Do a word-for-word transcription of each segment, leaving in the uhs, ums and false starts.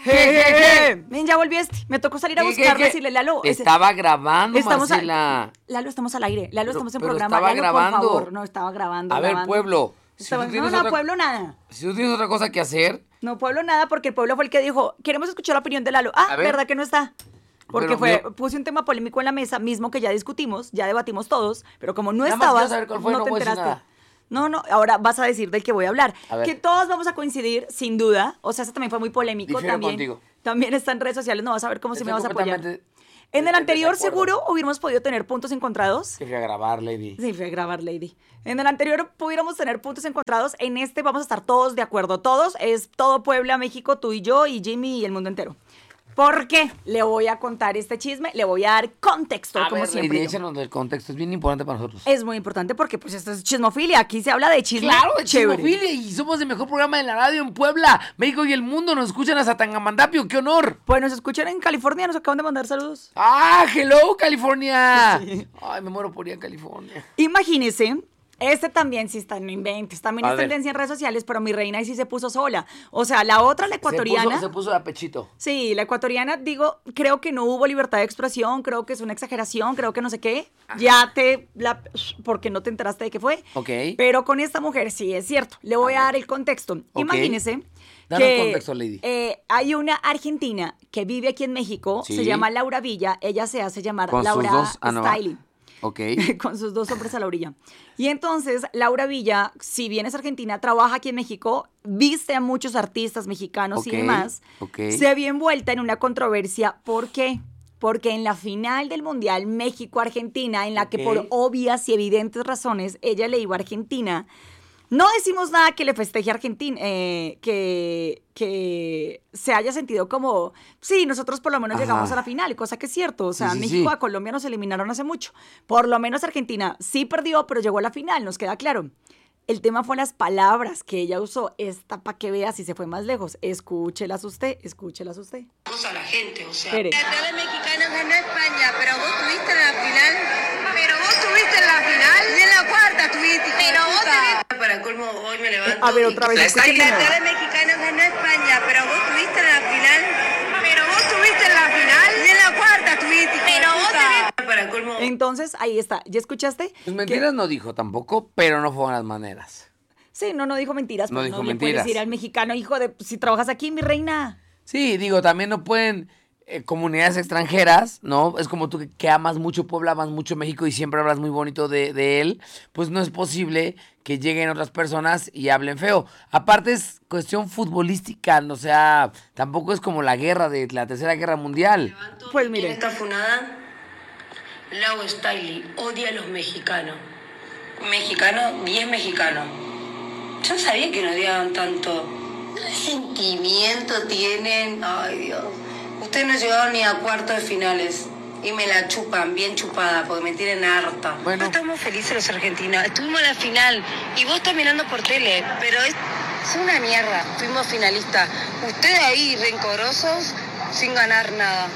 Je, je, je. Ven, ya volviste. Me tocó salir a ¿Qué, buscarlo qué, y qué? decirle, Lalo. Estaba grabando, estamos a- Marcela. Lalo, estamos al aire. Lalo, Pero- estamos en pero programa. estaba Lalo, grabando. por favor. No, estaba grabando. A ver, grabando. pueblo. Si Estaba- tú No, tienes no, otra- pueblo, nada. Si tú tienes otra cosa que hacer, No, pueblo, nada, porque el pueblo fue el que dijo, queremos escuchar la opinión de Lalo. Ah, A ver. ¿verdad que no está? Porque Pero fue, yo- puse un tema polémico en la mesa, mismo que ya discutimos, ya debatimos todos, pero como no Nada más estabas, quiero saber cuál fue, no no te voy a decir enteraste. nada. No, no, ahora vas a decir del que voy a hablar. A ver. Que todos vamos a coincidir, sin duda. O sea, eso también fue muy polémico. Difiero también, contigo. también está en redes sociales, no vas a ver cómo si me Estoy vas a apoyar. completamente En el de- anterior, de acuerdo. seguro, hubiéramos podido tener puntos encontrados. que fui a grabar, Lady. Sí, fue a grabar, Lady. En el anterior pudiéramos tener puntos encontrados. En este vamos a estar todos de acuerdo. Todos, es todo Puebla, México, tú y yo, y Jimmy y el mundo entero. ¿Por qué? Le voy a contar este chisme, le voy a dar contexto, A como ver, siempre. Lady, yo. échanos del contexto, es bien importante para nosotros. Es muy importante porque pues esto es chismofilia. Aquí se habla de chisme. Claro, de chévere. Chismofilia, y somos el mejor programa de la radio en Puebla, México y el mundo. Nos escuchan hasta Tangamandapio, ¡qué honor! Pues nos escuchan en California, nos acaban de mandar saludos. ¡Ah, hello, California! Ay, me muero por ir a California. Imagínese, este también sí está, no inventes, también A es ver. tendencia en redes sociales, pero mi reina ahí sí se puso sola. O sea, la otra, la ecuatoriana. Se puso, se puso de apechito. Sí, la ecuatoriana, digo, creo que no hubo libertad de expresión, creo que es una exageración, creo que no sé qué. Ya te, la, porque no te enteraste de qué fue. Ok. Pero con esta mujer sí es cierto. Le voy a, dar el contexto. Ok. Imagínese Danos que contexto, Lady. eh, hay una argentina que vive aquí en México, Sí. se llama Laura Villa, ella se hace llamar Con sus Laura dos- ah, no. Styling. Ok. Con sus dos hombres a la orilla. Y entonces, Laura Villa, si bien es argentina, trabaja aquí en México, viste a muchos artistas mexicanos Ok, y demás, ok. se vio envuelta en una controversia. ¿Por qué? Porque en la final del Mundial México-Argentina, en la que Ok. por obvias y evidentes razones ella le iba a Argentina, no decimos nada que le festeje a Argentina, eh, que, que se haya sentido como, sí, nosotros por lo menos Ajá. llegamos a la final, cosa que es cierto. O sea, Sí, sí, México sí. a Colombia nos eliminaron hace mucho. Por lo menos Argentina sí perdió, pero llegó a la final, nos queda claro. El tema fue las palabras que ella usó. Esta para que vea si se fue más lejos. Escúchelas usted, escúchelas usted. Cosa a la gente, o sea. Espere. La tele mexicana ganó España, pero vos tuviste en la final. Pero vos tuviste en la final. Y en la cuarta tuviste. Pero vos tenés. Para colmo, hoy me levanto. A ver, otra vez, La escúcheme. tele mexicana ganó España, pero vos tuviste en la final. Pero vos tuviste en la final. Y en la cuarta tuviste. Pero vos tenés. Para colmo. Entonces, ahí está. ¿Ya escuchaste? Pues mentiras no dijo tampoco, pero no fueron las maneras. Sí, no, no dijo mentiras. No pues dijo no le mentiras. puedes decir al mexicano, hijo de, si trabajas aquí, mi reina. Sí, digo, también no pueden eh, comunidades extranjeras, ¿no? Es como tú que, que amas mucho Puebla, amas mucho México y siempre hablas muy bonito de, de él, pues no es posible que lleguen otras personas y hablen feo. Aparte es cuestión futbolística, o sea, tampoco es como la guerra de la Tercera Guerra Mundial. Pues ¿Quién mire. está funada? Lau Stiley odia a los mexicanos. Mexicano, diez mexicanos. Yo sabía que no odiaban tanto. ¿Qué sentimiento tienen? Ay, Dios. Ustedes no llegaron ni a cuartos de finales. Y me la chupan, bien chupada, porque me tienen harta. Bueno. No estamos felices los argentinos. Estuvimos en la final. Y vos estás mirando por tele. Pero es, es una mierda. Fuimos finalistas. Ustedes ahí, rencorosos, sin ganar nada.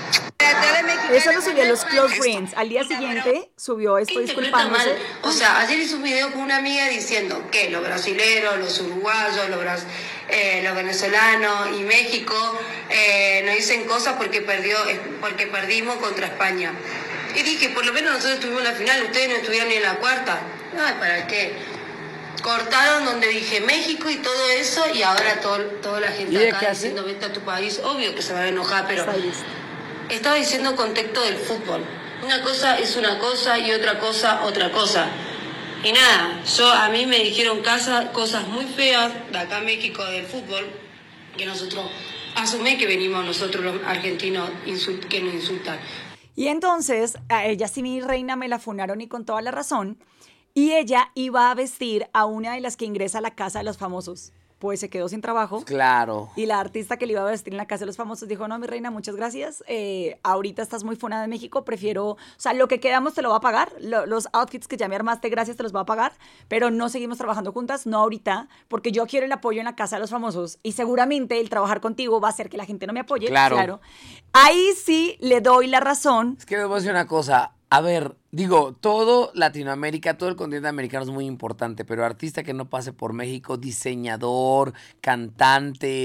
Eso lo subió a los Close Friends. Al día siguiente subió esto disculpándose. O sea, ayer hice un video con una amiga diciendo que los brasileros, los uruguayos, los, bras- eh, los venezolanos y México eh, nos dicen cosas porque perdió, eh, porque perdimos contra España. Y dije, por lo menos nosotros estuvimos en la final, ustedes no estuvieron ni en la cuarta. Ay, ¿para qué? Cortaron donde dije México y todo eso, y ahora todo, toda la ¿Y gente ella acá qué hace? diciendo vete a tu país. Obvio que se va a enojar, pero Stylist. estaba diciendo contexto del fútbol. Una cosa es una cosa y otra cosa otra cosa. Y nada, yo a mí me dijeron casa, cosas muy feas de acá en México del fútbol, que nosotros asumí que venimos nosotros los argentinos insult- que nos insultan. Y entonces, a ella sí, mi reina, me la funaron y con toda la razón. Y ella iba a vestir a una de las que ingresa a la casa de los famosos. Pues se quedó sin trabajo. Claro. Y la artista que le iba a vestir en la casa de los famosos dijo, no, mi reina, muchas gracias. Eh, ahorita estás muy funada de México, prefiero... O sea, lo que quedamos te lo va a pagar. Lo- los outfits que ya me armaste, gracias, te los va a pagar. Pero no seguimos trabajando juntas, no ahorita, porque yo quiero el apoyo en la casa de los famosos. Y seguramente el trabajar contigo va a hacer que la gente no me apoye. Claro. Ahí sí le doy la razón. Es que les voy a decir una cosa. A ver, digo, todo Latinoamérica, todo el continente americano es muy importante, pero artista que no pase por México, diseñador, cantante,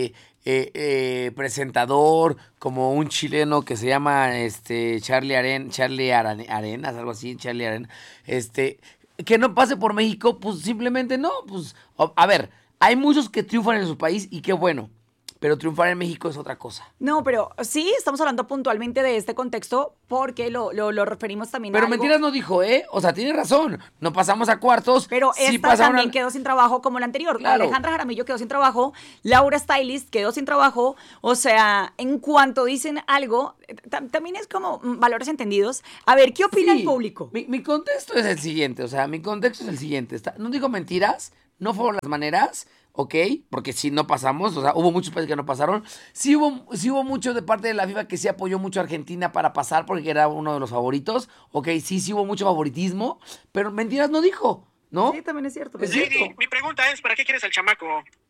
eh, eh, presentador, como un chileno que se llama este Charlie Aren, Charlie Aran- Arenas, algo así, Charlie Arenas, este, que no pase por México, pues simplemente no, pues, a, a ver, hay muchos que triunfan en su país y qué bueno. Pero triunfar en México es otra cosa. No, pero sí, estamos hablando puntualmente de este contexto porque lo, lo, lo referimos también Pero a algo. mentiras no dijo, ¿eh? O sea, tiene razón. No pasamos a cuartos. Pero sí esta pasaron también al- quedó sin trabajo como la anterior. Claro. Alejandra Jaramillo quedó sin trabajo, Laura Stylist quedó sin trabajo. O sea, en cuanto dicen algo, tam- también es como mm, valores entendidos. A ver, ¿qué opina Sí. el público? Mi, mi contexto es el siguiente, o sea, mi contexto es el siguiente. Está- no digo mentiras, no fueron las maneras, ¿ok? Porque si no pasamos, o sea, hubo muchos países que no pasaron. Sí hubo, sí hubo mucho de parte de la FIFA que sí apoyó mucho a Argentina para pasar porque era uno de los favoritos, ¿ok? Sí, sí hubo mucho favoritismo, pero mentiras no dijo, ¿no? Sí, también es cierto. Es pero- cierto. Lady, mi pregunta es, ¿para qué quieres al chamaco?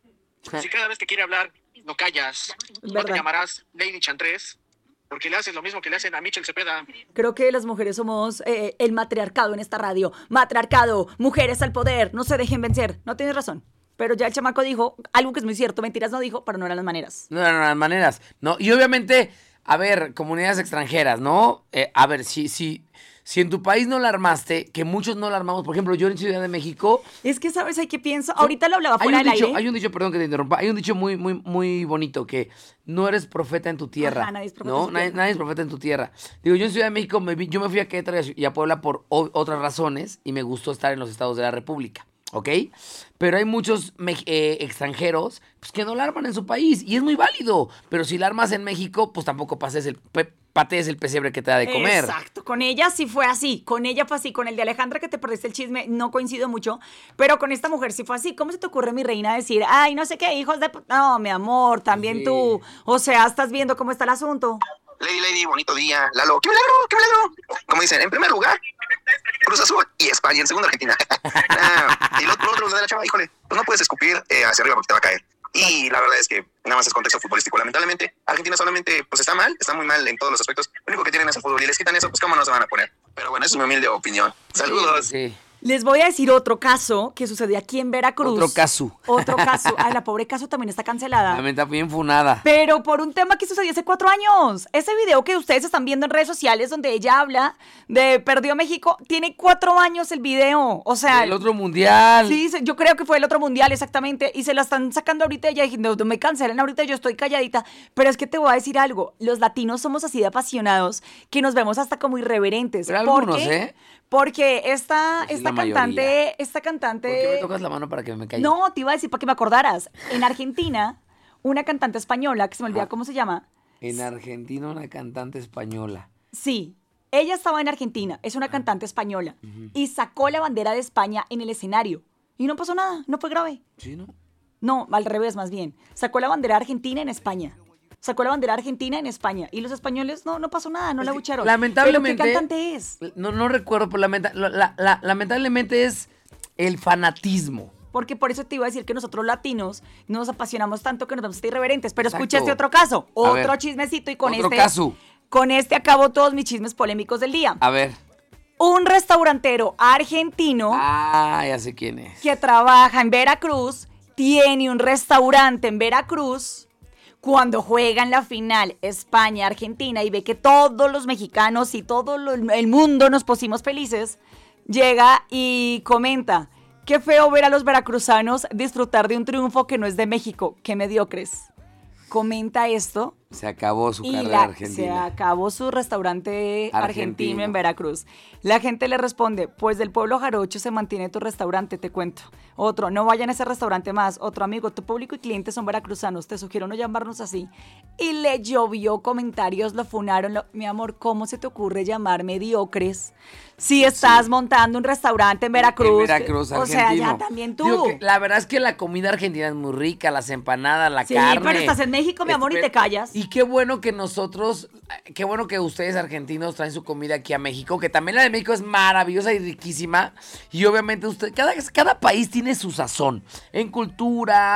Si cada vez que quiere hablar, no callas, ¿no Verdad. te llamarás Lady Chantres? Porque le haces lo mismo que le hacen a Michel Cepeda. Creo que las mujeres somos eh, el matriarcado en esta radio. Matriarcado, mujeres al poder, no se dejen vencer. No tienes razón. Pero ya el chamaco dijo algo que es muy cierto, mentiras no dijo, pero no eran las maneras. No eran las maneras, ¿no? Y obviamente, a ver, comunidades extranjeras, ¿no? Eh, a ver, si, si, si en tu país no la armaste, que muchos no la armamos, por ejemplo, yo en Ciudad de México... Es que, ¿sabes? Hay que pienso. Ahorita lo hablaba Hay fuera un, del dicho, aire. hay un dicho, perdón que te interrumpa, hay un dicho muy, muy, muy bonito que no eres profeta en tu tierra. Ajá, nadie es profeta ¿no? en su Nadie, tierra. nadie es profeta en tu tierra. Digo, yo en Ciudad de México, me vi- yo me fui a Querétaro y a Puebla por o- otras razones y me gustó estar en los estados de la República, ¿ok? Pero hay muchos mex- eh, extranjeros pues, que no la arman en su país y es muy válido. Pero si la armas en México, pues tampoco pases el, pe- patees el pesebre que te da de comer. Exacto, con ella sí fue así, con ella fue así, con el de Alejandra que te perdiste el chisme no coincido mucho, pero con esta mujer sí fue así. ¿Cómo se te ocurre, mi reina, decir, ay, no sé qué, hijos de... pu-"? No, mi amor, también Sí. tú, o sea, estás viendo cómo está el asunto. Lady, Lady, bonito día. Lalo, ¡qué milagro, qué milagro! Como dicen, en primer lugar, Cruz Azul y España, en segundo Argentina. Ah, y lo, lo otro, lo de la chava, híjole, pues no puedes escupir eh, hacia arriba porque te va a caer. Y la verdad es que nada más es contexto futbolístico. Lamentablemente, Argentina solamente pues está mal, está muy mal en todos los aspectos. Lo único que tienen es el fútbol y les quitan eso, pues cómo no se van a poner. Pero bueno, esa es mi humilde opinión. Saludos. Sí. Les voy a decir otro caso que sucedió aquí en Veracruz. Otro caso. Otro caso. Ay, la pobre caso también está cancelada. También está bien funada. Pero por un tema que sucedió hace cuatro años. Ese video que ustedes están viendo en redes sociales donde ella habla de Perdió México, tiene cuatro años el video. O sea, El otro mundial. sí, se- yo creo que fue el otro mundial, exactamente. Y se la están sacando ahorita. Ella dije, no, no me cancelen ahorita, yo estoy calladita. Pero es que te voy a decir algo. Los latinos somos así de apasionados que nos vemos hasta como irreverentes. Pero ¿Por algunos, qué? ¿eh? Porque esta, Pues sí, esta la cantante, mayoría. esta cantante. ¿Por qué me tocas la mano para que me calle? No, te iba a decir para que me acordaras. En Argentina, una cantante española, que se me olvida Ajá. cómo se llama. En Argentina, una cantante española. Sí, ella estaba en Argentina, es una cantante española. Y sacó la bandera de España en el escenario. Y no pasó nada, no fue grave. ¿Sí, no? No, al revés más bien. Sacó la bandera argentina en España. Sacó la bandera argentina en España. Y los españoles, no, no pasó nada, no Es la que, bucharon. lamentablemente- ¿Pero qué cantante es? No, no recuerdo, pero lamenta- la- la- la- lamentablemente es el fanatismo. Porque por eso te iba a decir que nosotros latinos nos apasionamos tanto que nos vamos a estar irreverentes. Pero Exacto. escucha este otro caso, A otro ver, chismecito y con otro este... caso. Con este acabo todos mis chismes polémicos del día. A ver. Un restaurantero argentino Ah, ya sé quién es. que trabaja en Veracruz tiene un restaurante en Veracruz. Cuando juega en la final España-Argentina y ve que todos los mexicanos y todo lo- el mundo nos pusimos felices, llega y comenta, qué feo ver a los veracruzanos disfrutar de un triunfo que no es de México, qué mediocres. Comenta esto Se acabó su y carrera la- se argentina. acabó su restaurante argentino. Argentino. en Veracruz. La gente le responde, pues del pueblo jarocho se mantiene tu restaurante, te cuento. Otro, no vayan a ese restaurante más. Otro, amigo, tu público y clientes son veracruzanos, te sugiero no llamarnos así. Y le llovió comentarios, lo funaron. Lo- mi amor, ¿cómo se te ocurre llamar mediocres si estás montando un restaurante en Veracruz? En Veracruz, O sea, argentino. ya también tú. Digo que la verdad es que la comida argentina es muy rica, las empanadas, la Sí, carne. pero estás en México, mi amor, y Este, te callas. Y qué bueno que nosotros, qué bueno que ustedes argentinos traen su comida aquí a México, que también la de México es maravillosa y riquísima. Y obviamente usted, cada, cada país tiene su sazón, en cultura,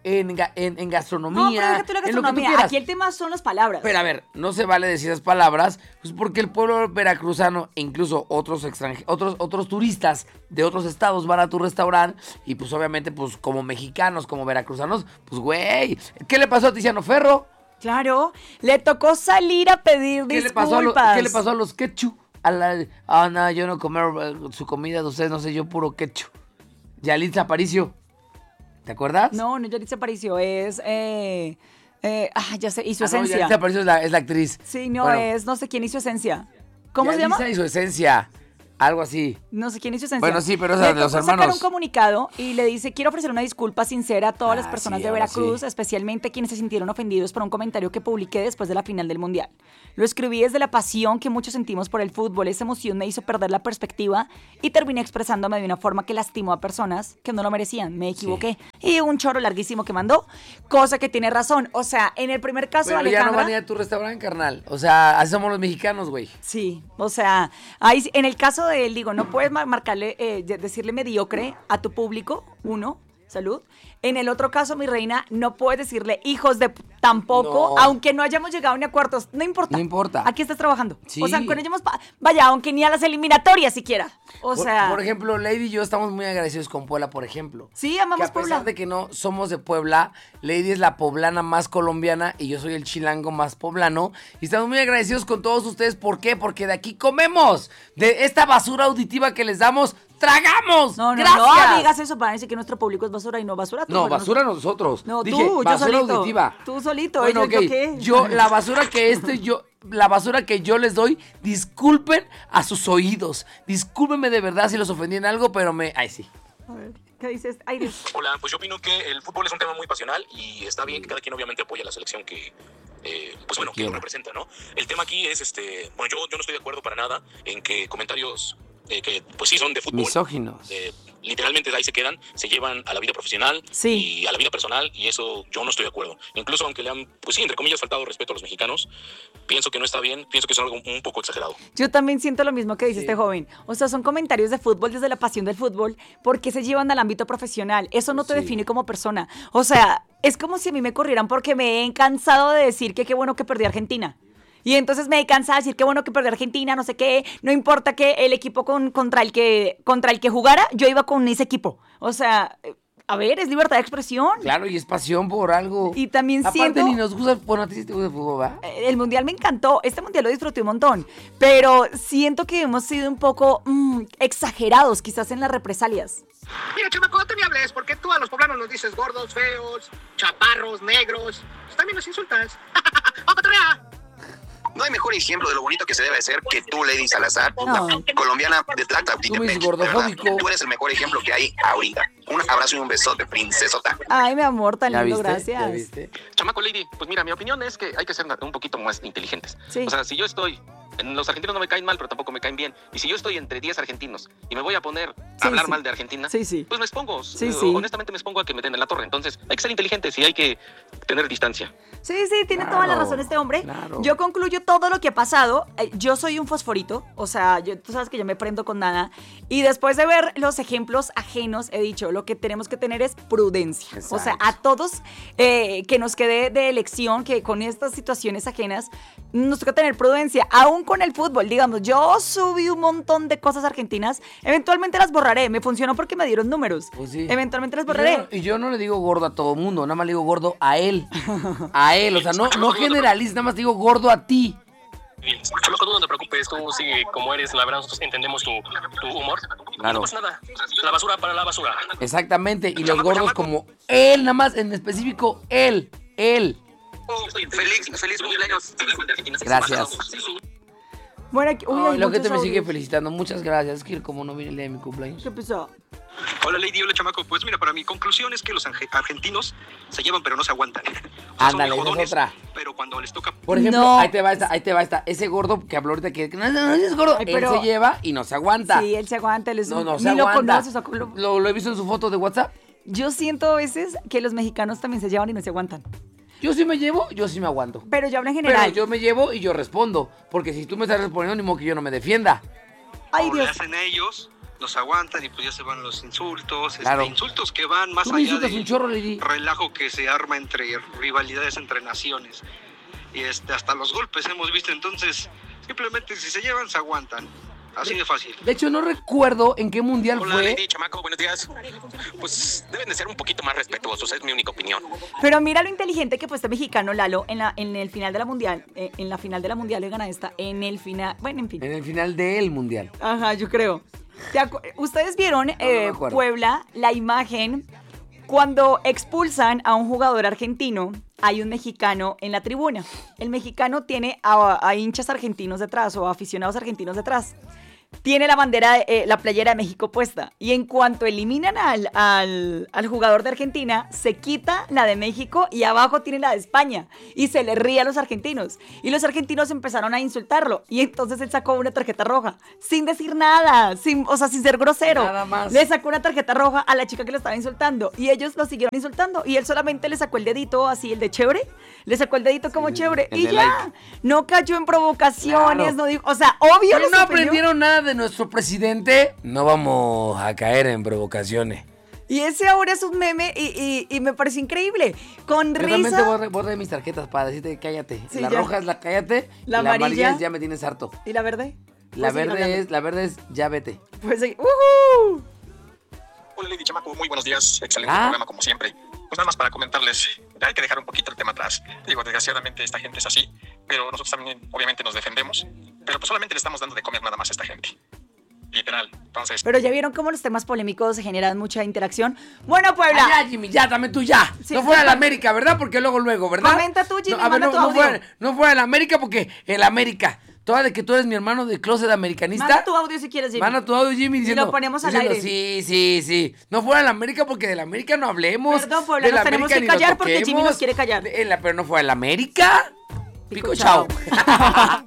en, ga- en, en No, gastronomía, pero déjate la en lo que tú gastronomía. quieras. Aquí el tema son las palabras. Pero a ver, no se vale decir esas palabras, pues porque el pueblo veracruzano e incluso otros extranjeros, otros, otros turistas de otros estados van a tu restaurante y pues obviamente pues como mexicanos, como veracruzanos, pues güey, ¿qué le pasó a Tiziano Ferro? Claro, le tocó salir a pedir ¿Qué le disculpas. pasó a, lo- ¿qué le pasó a los quechu? A la, ah, no, yo no comer eh, su comida de ustedes, no sé, yo puro quechu. Yalitza Aparicio, ¿te acuerdas? No, no, Yalitza Aparicio, es... Eh, eh, ah, ya sé, y su Ah, no, esencia. Yalitza Aparicio es la, es la actriz. Sí, no, Bueno, es no sé quién hizo esencia. ¿Cómo se llama? Yalitza y su esencia, algo así. No sé quién hizo esencia. Bueno, sí, pero esa Le de los tocó sacar hermanos. un comunicado y le dice, quiero ofrecer una disculpa sincera a todas las Ah, personas sí, de ahora Veracruz, sí. especialmente quienes se sintieron ofendidos por un comentario que publiqué después de la final del Mundial. Lo escribí desde la pasión que muchos sentimos por el fútbol. Esa emoción me hizo perder la perspectiva y terminé expresándome de una forma que lastimó a personas que no lo merecían. Me equivoqué. Y un choro larguísimo que mandó, cosa que tiene razón. O sea, en el primer caso, Pero ya no Alejandra... van a ir a tu restaurante, carnal. O sea, así somos los mexicanos, güey. Sí, o sea, ahí, sí- en el caso de él, digo, no puedes mar- marcarle, eh, de- decirle mediocre a tu público, uno, salud. En el otro caso, mi reina, no puedes decirle hijos de p- tampoco, No. aunque no hayamos llegado ni a cuartos, no importa. No importa. Aquí estás trabajando. Sí. O sea, aunque no hayamos, pa- vaya, aunque ni a las eliminatorias siquiera. O Por- sea, Por, ejemplo, Lady y yo estamos muy agradecidos con Puebla, por ejemplo. sí, amamos Que a pesar Puebla. de que no somos de Puebla, Lady es la poblana más colombiana y yo soy el chilango más poblano. Y estamos muy agradecidos con todos ustedes. ¿Por qué? Porque de aquí comemos. De esta basura auditiva que les damos, tragamos. No, no, ¡Gracias! no digas eso para decir que nuestro público es basura y no basura. tú, No, pero basura nosotros. No, Dije, tú, yo basura solito. auditiva. Tú solito, Bueno, ¿yo- yo ok. qué? Yo, la basura que este, yo, la basura que yo les doy, disculpen a sus oídos. Discúlpenme de verdad si los ofendí en algo, pero me. Ay, sí. A ver, ¿qué dices? Aire. Hola, pues yo opino que el fútbol es un tema muy pasional y está bien que cada quien obviamente apoye a la selección que, eh, pues bueno, que lo quiera. representa, ¿no? El tema aquí es, este, bueno, yo, yo no estoy de acuerdo para nada en que comentarios eh, que, pues sí, son de fútbol. Misóginos. eh, literalmente de ahí se quedan, se llevan a la vida profesional Sí. y a la vida personal y eso yo no estoy de acuerdo. Incluso aunque le han, pues sí, entre comillas, faltado respeto a los mexicanos, pienso que no está bien, pienso que es algo un poco exagerado. Yo también siento lo mismo que dice este joven. O sea, son comentarios de fútbol desde la pasión del fútbol porque se llevan al ámbito profesional. Eso no te Sí. define como persona. O sea, es como si a mí me corrieran porque me he cansado de decir que qué bueno que perdí Argentina. Y entonces me he cansado de decir qué bueno que perdió Argentina, no sé qué. No importa que el equipo con- contra, el que, contra el que jugara, yo iba con ese equipo. O sea, eh, a ver, es libertad de expresión. Claro, y es pasión por algo. Y también Aparte, siento- ni nos gusta. Bueno, a ti sí te gusta el fútbol, ¿va? Eh, El mundial me encantó, este mundial lo disfruté un montón, pero siento que hemos sido un poco mm, exagerados quizás en las represalias. Mira, chamaco, no te me hables, porque tú a los poblanos nos dices gordos, feos, chaparros, negros. Pues también nos insultas. ¡Vamos, Cotorrea! No hay mejor ejemplo de lo bonito que se debe hacer que tú, Lady Salazar, No. colombiana de Tlacta, Tú me dices de verdad. gordofóbico. Tú eres el mejor ejemplo que hay ahorita. Un abrazo y un besote, princesota. Ay, mi amor, tan ¿Ya lindo, viste? ¿Ya gracias. viste? Chamaco Lady, pues mira, mi opinión es que hay que ser un poquito más inteligentes. Sí. O sea, si yo estoy, los argentinos no me caen mal, pero tampoco me caen bien. Y si yo estoy entre diez argentinos y me voy a poner a Sí, hablar sí. mal de Argentina, Sí, sí. pues me expongo. Sí, Eh, sí. Honestamente me expongo a que me den en la torre. Entonces, hay que ser inteligentes y hay que tener distancia. Sí, sí, tiene toda la Claro, razón este hombre. claro. Yo concluyo todo lo que ha pasado. Eh, Yo soy un fosforito, o sea, yo- tú sabes que yo me prendo con nada. Y después de ver los ejemplos ajenos, he dicho, lo que tenemos que tener es prudencia. O sea, Exacto. a todos eh, que nos quede de elección, que con estas situaciones ajenas, nos toca tener prudencia. Aún con el fútbol, digamos, yo subí un montón de cosas argentinas, eventualmente las borraré. Me funcionó porque me dieron números. Pues sí. Eventualmente las Y yo, borraré. no- y yo no le digo gordo a todo mundo, nada más le digo gordo a él. A él, o sea, no, no generalices, nada más digo gordo a ti. Chamaco, tú no te preocupes, tú sigue como eres, la verdad nosotros entendemos tu, tu humor. Claro. No pasa nada, la basura para la basura. Exactamente, y los gordos como él, nada más, en específico, él, él. Feliz, feliz cumpleaños. Gracias. Bueno, aquí- uy, Ay, hay la gente muchos me sigue audios. felicitando, muchas gracias. Es que como no viene el día de mi cumpleaños. ¿Qué pasó? Hola, Lady, hola, chamaco. Pues mira, para mi conclusión es que los ange- argentinos se llevan pero no se aguantan. O sea, son Ándale, esa es jodones, otra. Pero cuando les toca... Por ejemplo, No. ahí te va esta, ahí te va esta. Ese gordo que habló ahorita que que no, no, no es gordo, Ay, él pero- se lleva y no se aguanta. Sí, él se aguanta, él es No, un- no ni se lo aguanta. conoces, o sea, lo- Lo, lo he visto en su foto de WhatsApp. Yo siento a veces que los mexicanos también se llevan y no se aguantan. Yo sí me llevo, yo sí me aguanto. Pero yo hablo en Pero general. yo me llevo y yo respondo. Porque si tú me estás respondiendo, ni modo que yo no me defienda. Ay, como le Dios. hacen a ellos, nos aguantan y pues ya se van los insultos, Claro. este, insultos que van más Tú me allá insultas del un chorro, Lili. relajo que se arma entre rivalidades entre naciones. Y este, hasta los golpes hemos visto, entonces simplemente si se llevan se aguantan, así de fácil. De hecho, no recuerdo en qué mundial Hola, fue. Lady, chamaco, buenos días. Pues deben de ser un poquito más respetuosos, es mi única opinión. Pero mira lo inteligente que fue este mexicano, Lalo, en, la, en el final de la mundial. eh, en la final de la mundial le gana esta. En el final. Bueno, en fin. En el final del mundial. Ajá, yo creo. ¿Te acu- Ustedes vieron me eh, acuerdo. Puebla, la imagen cuando expulsan a un jugador argentino. Hay un mexicano en la tribuna. El mexicano tiene a, a hinchas argentinos detrás o a aficionados argentinos detrás. Tiene la bandera, de- eh, la playera de México puesta. Y en cuanto eliminan al, al, al jugador de Argentina, se quita la de México y abajo tiene la de España. Y se le ríe a los argentinos. Y los argentinos empezaron a insultarlo. Y entonces él sacó una tarjeta roja. Sin decir nada. Sin, o sea, sin ser grosero. Nada más. Le sacó una tarjeta roja a la chica que lo estaba insultando. Y ellos lo siguieron insultando. Y él solamente le sacó el dedito así, el de chévere. Le sacó el dedito como chévere. el Y de ya. like. No cayó en provocaciones. Claro. No dijo, o sea, obvio Pero les no ofendió. aprendieron nada de nuestro presidente. No vamos a caer en provocaciones. Y ese ahora es un meme y, y, y me parece increíble. Con Yo también te risa. borré, borré mis tarjetas para decirte cállate. Sí, la ya. roja es la cállate. La y la amarilla. amarilla es ya me tienes harto. ¿Y la verde? La Puedes seguir verde hablando. es, la verde es ya vete. Pues sí. ¡Uhú! Hola, Lady, chamaco, muy buenos días. Excelente Ah. programa, como siempre. Pues nada más para comentarles, hay que dejar un poquito el tema atrás. Digo, desgraciadamente esta gente es así, pero nosotros también obviamente nos defendemos, pero pues solamente le estamos dando de comer nada más a esta gente. Literal. Entonces, Pero ya vieron cómo los temas polémicos generan mucha interacción. Bueno, Puebla. Ah, ya, Jimmy, ya, dame tú ya. Sí, no fuera sí, la com- América, ¿verdad? Porque luego, luego, ¿verdad? Comenta tú, Jimmy, no, a ver, manda no, tu no audio. fuera, no fuera la América porque el América. Toda de que tú eres mi hermano de closet americanista. Manda tu audio si quieres, Jimmy. Manda tu audio, Jimmy, diciendo. lo ponemos al diciendo, aire. Sí, sí, sí. No fuera la América porque de la América no hablemos. Perdón, Puebla, de la nos tenemos América que ni lo callar porque Jimmy toquemos. nos quiere callar. De la- pero no fuera la América. Pico, Pico, chao. chao.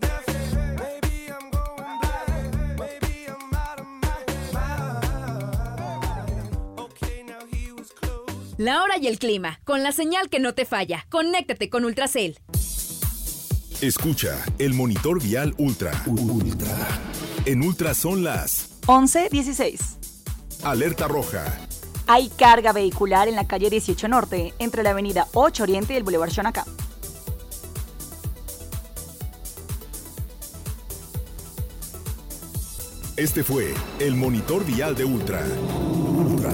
La hora y el clima, con la señal que no te falla. Conéctate con Ultracel. Escucha el monitor vial Ultra. Ultra. En Ultra son las once dieciséis. alerta roja, Hay carga vehicular en la calle dieciocho Norte, entre la avenida ocho Oriente y el Boulevard Xonacá. este fue el monitor vial de Ultra. Ultra.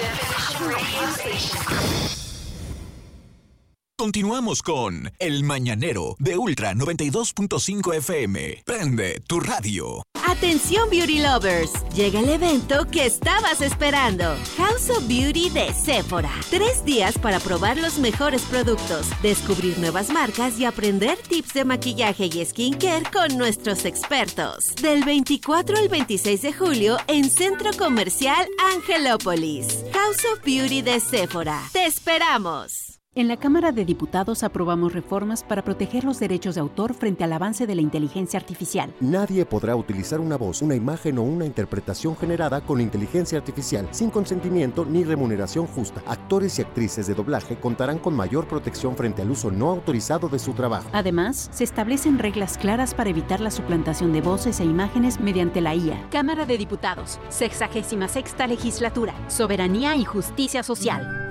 Continuamos con El Mañanero de Ultra noventa y dos punto cinco F M. Prende tu radio. Atención Beauty Lovers, llega el evento que estabas esperando. House of Beauty de Sephora. Tres días para probar los mejores productos, descubrir nuevas marcas y aprender tips de maquillaje y skincare con nuestros expertos. Del veinticuatro al veintiséis de julio en Centro Comercial Angelópolis. House of Beauty de Sephora. ¡Te esperamos! En la Cámara de Diputados aprobamos reformas para proteger los derechos de autor frente al avance de la inteligencia artificial. Nadie podrá utilizar una voz, una imagen o una interpretación generada con inteligencia artificial sin consentimiento ni remuneración justa. Actores y actrices de doblaje contarán con mayor protección frente al uso no autorizado de su trabajo. Además, se establecen reglas claras para evitar la suplantación de voces e imágenes mediante la I A. Cámara de Diputados, sexagésima sexta legislatura, Soberanía y Justicia Social.